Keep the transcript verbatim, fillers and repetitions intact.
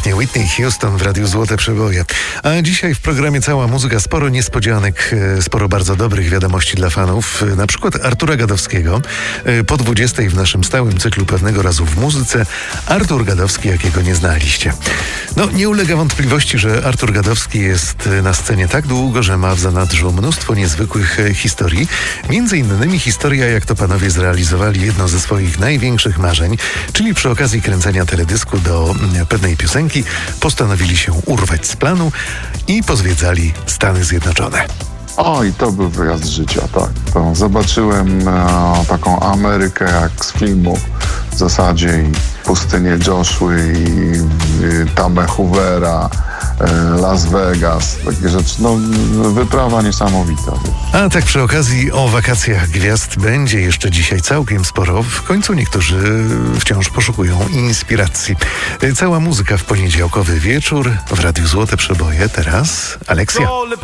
Pięknie, Whitney Houston w Radiu Złote Przeboje. A dzisiaj w programie Cała Muzyka sporo niespodzianek, sporo bardzo dobrych wiadomości dla fanów. Na przykład Artura Gadowskiego. Po dwudziestej w naszym stałym cyklu Pewnego razu w muzyce Artur Gadowski, jakiego nie znaliście. No, nie ulega wątpliwości, że Artur Gadowski jest na scenie tak długo, że ma w zanadrzu mnóstwo niezwykłych historii. Między innymi historia, jak to panowie zrealizowali jedno ze swoich największych marzeń, czyli przy okazji kręcenia teledysku do pewnej piosenki postanowili się urwać z planu i pozwiedzali Stany Zjednoczone. Oj, to był wyjazd życia, tak. To zobaczyłem e, taką Amerykę jak z filmu w zasadzie i pustynię Joshua i, i Tamę Hoovera, e, Las Vegas, takie rzeczy. No, wyprawa niesamowita. Wiesz. A tak przy okazji o wakacjach gwiazd będzie jeszcze dzisiaj całkiem sporo. W końcu niektórzy wciąż poszukują inspiracji. Cała muzyka w poniedziałkowy wieczór w Radiu Złote Przeboje. Teraz Aleksja.